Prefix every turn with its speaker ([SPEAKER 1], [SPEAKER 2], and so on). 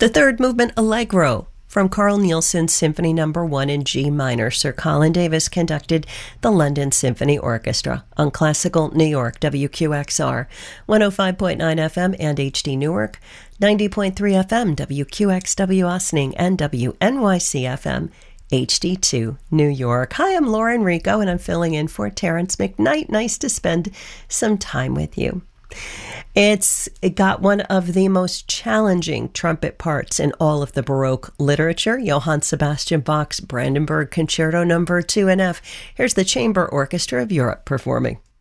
[SPEAKER 1] The third movement, Allegro, from Carl Nielsen's Symphony No. 1 in G minor. Sir Colin Davis conducted the London Symphony Orchestra on Classical New York, WQXR, 105.9 FM and HD Newark, 90.3 FM, WQXW Ossining, and WNYC FM, HD2 New York. Hi, I'm Lauren Rico, and I'm filling in for Terrence McKnight. Nice to spend some time with you. It got one of the most challenging trumpet parts in all of the Baroque literature, Johann Sebastian Bach's Brandenburg Concerto No. 2 in F. Here's the Chamber Orchestra of Europe performing.